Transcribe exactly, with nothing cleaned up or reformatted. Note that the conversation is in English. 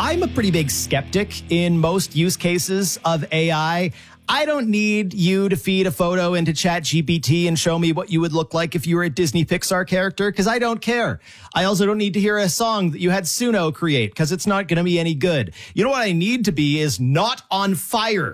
I'm a pretty big skeptic in most use cases of A I. I don't need you to feed a photo into ChatGPT and show me what you would look like if you were a Disney Pixar character, because I don't care. I also don't need to hear a song that you had Suno create, because it's not going to be any good. You know what I need to be is not on fire.